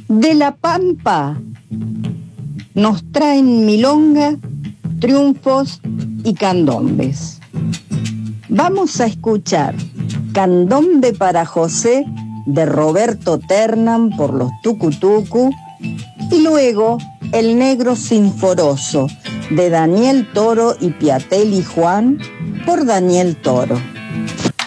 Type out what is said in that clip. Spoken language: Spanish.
De La Pampa nos traen milonga, triunfos y candombes. Vamos a escuchar Candombe para José de Roberto Ternam por los Tucutucu y luego El Negro Sinforoso de Daniel Toro y Piatelli Juan por Daniel Toro.